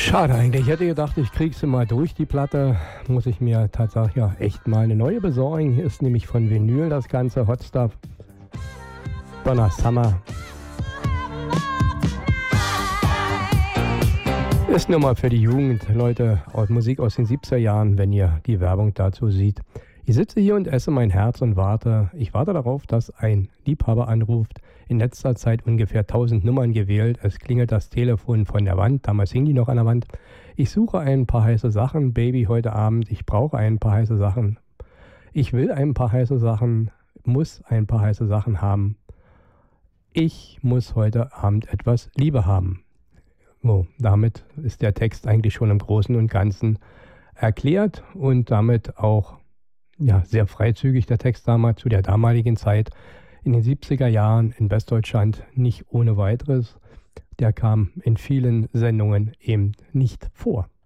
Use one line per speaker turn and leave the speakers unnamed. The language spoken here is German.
Schade eigentlich. Ich hätte gedacht, ich kriege sie mal durch, die Platte. Muss ich mir tatsächlich ja echt mal eine neue besorgen. Hier ist nämlich von Vinyl das Ganze. Hot Stuff. Donna Summer. Ist nur mal für die Jugend, Leute, aus Musik aus den 70er Jahren, wenn ihr die Werbung dazu seht. Ich sitze hier und esse mein Herz und warte. Ich warte darauf, dass ein Liebhaber anruft. In letzter Zeit ungefähr 1000 Nummern gewählt. Es klingelt das Telefon von der Wand. Damals hing die noch an der Wand. Ich suche ein paar heiße Sachen, Baby, heute Abend. Ich brauche ein paar heiße Sachen. Ich will ein paar heiße Sachen, muss ein paar heiße Sachen haben. Ich muss heute Abend etwas Liebe haben. So, damit ist der Text eigentlich schon im Großen und Ganzen erklärt und damit auch ja, sehr freizügig der Text damals zu der damaligen Zeit. In den 70er Jahren in Westdeutschland nicht ohne weiteres. Der kam in vielen Sendungen eben nicht vor.